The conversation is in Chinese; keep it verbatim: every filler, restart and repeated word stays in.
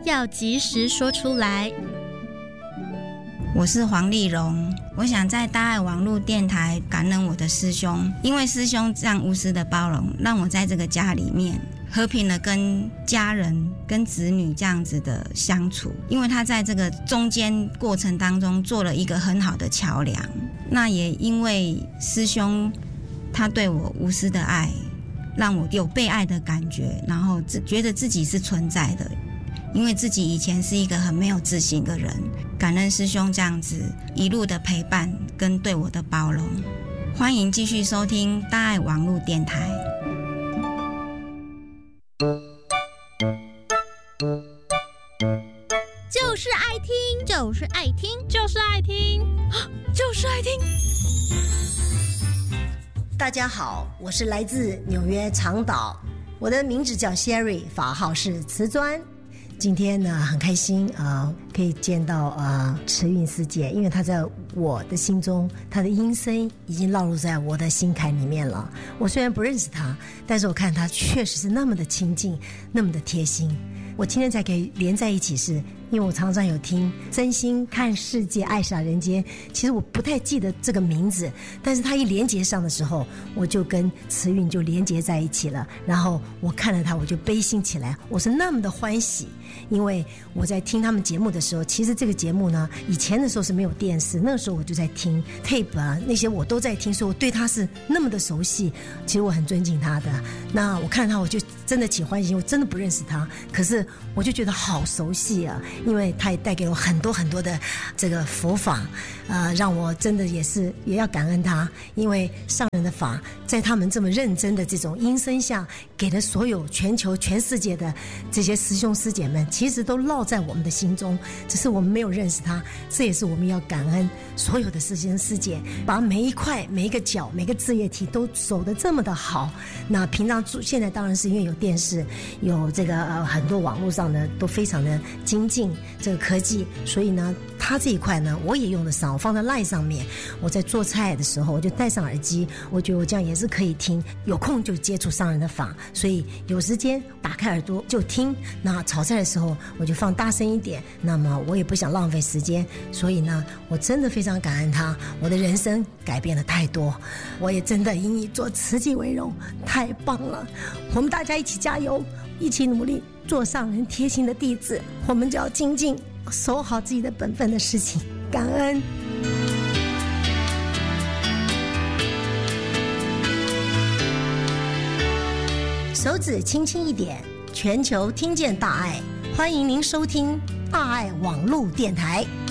要及时说出来。 我是黄丽蓉，我想在大爱网络电台感恩我的师兄，因为师兄这样无私的包容，让我在这个家里面和平的跟家人跟子女这样子的相处，因为他在这个中间过程当中做了一个很好的桥梁。那也因为师兄他对我无私的爱，让我有被爱的感觉，然后觉得自己是存在的，因为自己以前是一个很没有自信的人。感恩师兄这样子一路的陪伴跟对我的包容。欢迎继续收听大爱网络电台。 就是爱听，就是爱听，就是爱听，就是爱听。 大家好，我是来自纽约长岛，我的名字叫 Sherry， 法号是瓷砖。今天呢，很开心啊、呃，可以见到呃慈韵师姐，因为她在我的心中，她的音声已经烙入在我的心坎里面了。我虽然不认识她，但是我看她确实是那么的亲近，那么的贴心。我今天才可以连在一起是，因为我常常有听真心看世界爱洒人间，其实我不太记得这个名字，但是它一连结上的时候，我就跟慈韵就连结在一起了，然后我看了它我就悲心起来，我是那么的欢喜。因为我在听他们节目的时候，其实这个节目呢，以前的时候是没有电视，那个时候我就在听 tape 啊，那些我都在听，所以我对他是那么的熟悉，其实我很尊敬他的。那我看到他我就真的起欢喜，我真的不认识他，可是我就觉得好熟悉啊，因为他也带给我很多很多的这个佛法，呃，让我真的也是也要感恩他，因为上人的法在他们这么认真的这种音声下，给了所有全球全世界的这些师兄师姐们，其实都烙在我们的心中，只是我们没有认识他。这也是我们要感恩所有的师兄师姐，把每一块每一个角每个字业体都守得这么的好。那平常现在当然是因为有电视，有这个呃很多网络上呢都非常的精进这个科技，所以呢他这一块呢我也用得上，我放在 LINE 上面，我在做菜的时候我就戴上耳机，我觉得我这样也是可以听，有空就接触上人的法，所以有时间打开耳朵就听。那炒菜的时候我就放大声一点，那么我也不想浪费时间，所以呢我真的非常感恩他，我的人生改变了太多，我也真的以你做慈济为荣，太棒了。我们大家一起加油，一起努力做上人贴心的弟子，我们就要精进守好自己的本分的事情，感恩。手指轻轻一点，全球听见大爱，欢迎您收听大爱网络电台。